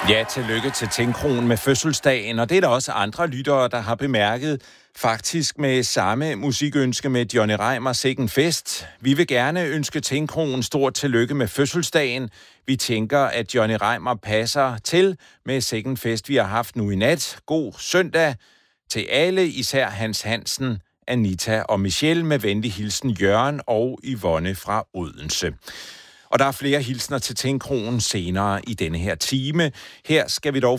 Ja, tillykke til Tinkroen med fødselsdagen, og det er der også andre lyttere, der har bemærket. Faktisk med samme musikønske med Johnny Reimer Sikken Fest. Vi vil gerne ønske Tinkroen stort tillykke med fødselsdagen. Vi tænker, at Johnny Reimer passer til med Sikken Fest, vi har haft nu i nat. God søndag til alle, især Hans Hansen, Anita og Michelle, med venlig hilsen Jørgen og Yvonne fra Odense. Og der er flere hilsner til Tinkroen senere i denne her time. Her skal vi dog